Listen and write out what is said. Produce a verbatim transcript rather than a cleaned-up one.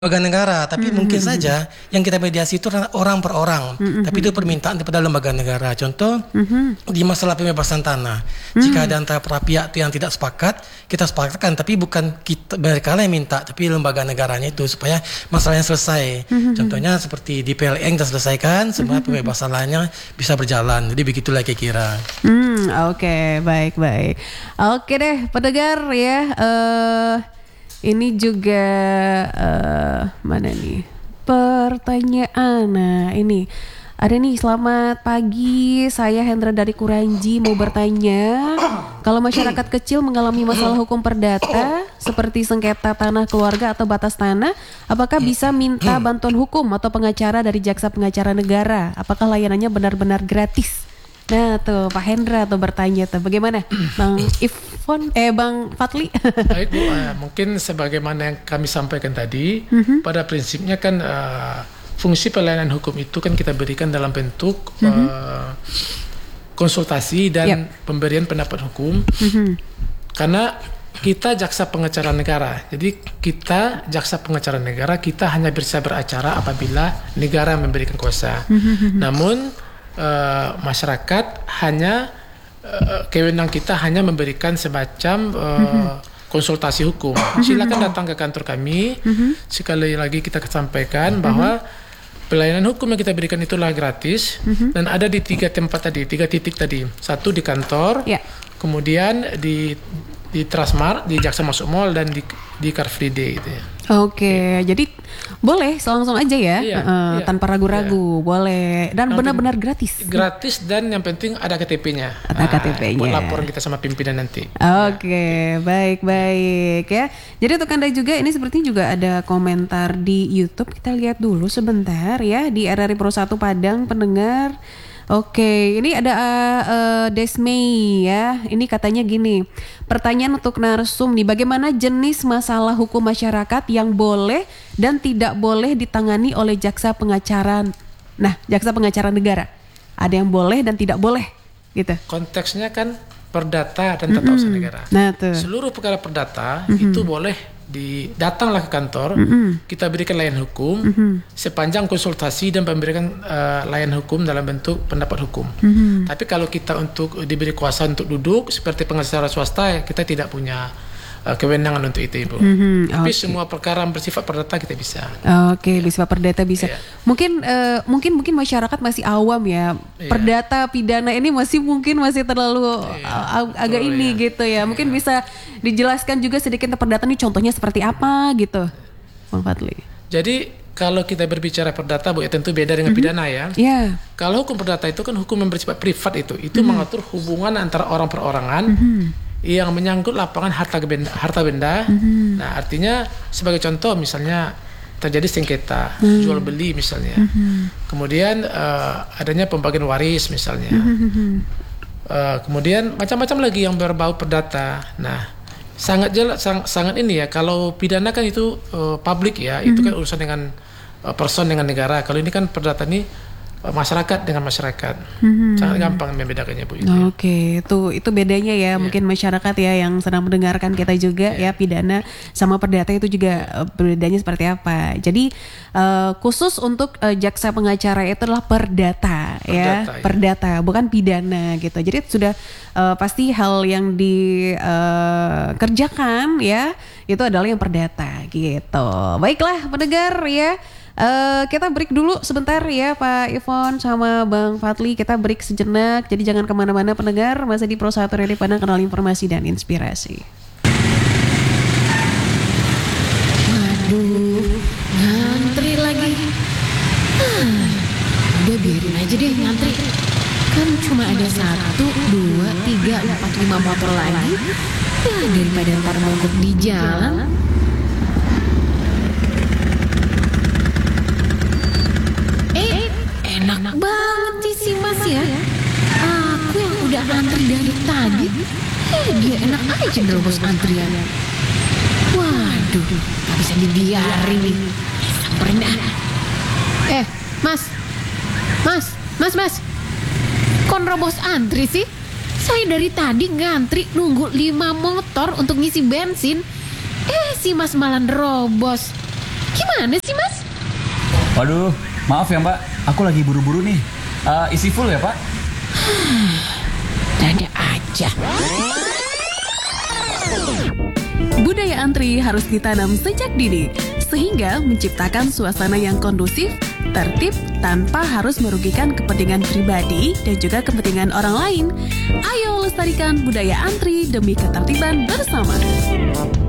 lembaga negara, tapi Mm-hmm. mungkin saja yang kita mediasi itu orang per orang, Mm-hmm. tapi itu permintaan daripada lembaga negara. Contoh Mm-hmm. di masalah pembebasan tanah, Mm-hmm. jika ada antara para pihak yang tidak sepakat, kita sepakatkan, tapi bukan kita mereka lah yang minta, tapi lembaga negaranya itu supaya masalahnya selesai. Mm-hmm. Contohnya seperti di P L N kita selesaikan, semua pembebasan lainnya bisa berjalan. Jadi begitulah kira-kira. Hmm, oke, baik baik. Oke deh, pendengar ya. eh ini juga eh mana nih pertanyaan? Nah, ini ada nih. Selamat pagi, saya Hendra dari Kuranji mau bertanya, kalau masyarakat kecil mengalami masalah hukum perdata seperti sengketa tanah keluarga atau batas tanah, apakah bisa minta bantuan hukum atau pengacara dari jaksa pengacara negara? Apakah layanannya benar-benar gratis? Nah tuh Pak Hendra tuh bertanya tuh, bagaimana Bang Ifon, eh Bang Fatli? Baik Bu, uh, mungkin sebagaimana yang kami sampaikan tadi, Mhm. pada prinsipnya kan uh, fungsi pelayanan hukum itu kan kita berikan dalam bentuk Mhm. uh, konsultasi dan Yep. pemberian pendapat hukum, Mhm. karena kita jaksa pengacara negara. Jadi kita jaksa pengacara negara, kita hanya bisa beracara apabila negara memberikan kuasa. Namun Uh, masyarakat hanya uh, kewenangan kita hanya memberikan semacam uh, konsultasi hukum. Silakan datang ke kantor kami. Sekali lagi kita sampaikan bahwa pelayanan hukum yang kita berikan itulah gratis dan ada di tiga tempat tadi, tiga titik tadi. Satu di kantor, Ya. kemudian di di Transmart, di Jaksa Masuk Mall, dan di di Car Free Day gitu ya. Oke, jadi boleh langsung aja ya, Iya, eh, iya, tanpa ragu-ragu, boleh, dan Yang benar-benar gratis. Gratis dan yang penting ada K T P-nya. Ada K T P-nya. Buat laporan kita sama pimpinan nanti. Oke, baik-baik ya. Jadi untuk Anda juga, ini sepertinya juga ada komentar di YouTube. Kita lihat dulu sebentar ya, di R R I Pro satu Padang pendengar. Oke, ini ada uh, uh, Desmei ya. Ini katanya gini, pertanyaan untuk narsum nih, bagaimana jenis masalah hukum masyarakat yang boleh dan tidak boleh ditangani oleh jaksa pengacara? Nah, jaksa pengacara negara. Ada yang boleh dan tidak boleh, gitu. Konteksnya kan perdata dan tata usaha negara. Nah, tuh. Seluruh perkara perdata itu boleh di datanglah ke kantor, kita berikan layanan hukum sepanjang konsultasi dan pemberikan uh, layanan hukum dalam bentuk pendapat hukum. Tapi kalau kita untuk diberi kuasa untuk duduk seperti pengacara swasta, kita tidak punya uh, kewenangan untuk itu, Ibu. Mhm, Tapi oke. semua perkara yang bersifat perdata kita bisa. Oke, bisa perdata bisa. Iya. Mungkin eh, mungkin mungkin masyarakat masih awam ya. Iya. Perdata pidana ini masih mungkin masih terlalu Iya, uh, ag- agak betul, ini ya. gitu ya. Mungkin bisa dijelaskan juga sedikit tentang perdata ini contohnya seperti apa gitu, Bang Fadli. Jadi kalau kita berbicara perdata, Bu, ya tentu beda dengan pidana ya. Ya. Kalau hukum perdata itu kan hukum yang bersifat privat itu, itu mengatur hubungan antara orang perorangan yang menyangkut lapangan harta benda. Harta benda. Nah, artinya sebagai contoh misalnya terjadi sengketa jual beli misalnya, kemudian eh, adanya pembagian waris misalnya, Eh, kemudian macam-macam lagi yang berbau perdata. Nah, sangat jelas, sang- sangat ini ya. Kalau pidana kan itu eh, publik ya, itu kan urusan dengan eh, person dengan negara. Kalau ini kan perdata ini eh, masyarakat dengan masyarakat. Sangat gampang membedakannya, Bu. Itu ya. Oke, itu itu bedanya ya. Mungkin masyarakat ya yang sedang mendengarkan kita juga ya, pidana sama perdata itu juga eh, bedanya seperti apa. Jadi eh, khusus untuk eh, jaksa pengacara itu adalah perdata, ya, Perdata, ya. perdata, bukan pidana gitu. Jadi sudah eh, pasti hal yang dikerjakan ya itu adalah yang perdata gitu. Baiklah pendengar ya. Eh, kita break dulu sebentar ya Pak Ifon sama Bang Fadli, kita break sejenak, jadi jangan kemana-mana pendengar, masih di Pro satu Radio Padang, kenal informasi dan inspirasi. Waduh, ngantri lagi. Ah, udah biarin aja deh ngantri. Kan cuma ada satu, dua, tiga, empat, lima motor lagi. Ya daripada ntar mogok di jalan. Eh, enak banget sih si Mas ya. Aku yang udah antri dari tadi. Eh, dia enak aja nerobos antrian. Waduh, gak bisa dibiarin nih. Samperin dah. Eh, Mas. Mas, Mas, Mas. Kok nerobos antri sih? Saya dari tadi ngantri nunggu lima motor untuk ngisi bensin. Eh, si Mas malah nerobos. Gimana sih Mas? Waduh, maaf ya Mbak, aku lagi buru-buru nih. Eh, isi full ya Pak? Dada aja. Budaya antri harus ditanam sejak dini, sehingga menciptakan suasana yang kondusif, tertib, tanpa harus merugikan kepentingan pribadi dan juga kepentingan orang lain. Ayo lestarikan budaya antri demi ketertiban bersama.